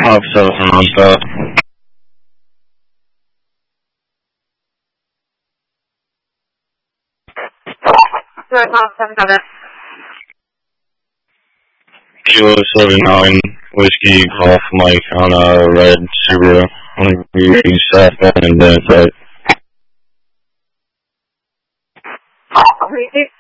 Officer Samantha. Kilo 79 Whiskey Golf Mike on a red Subaru. Only southbound and then right.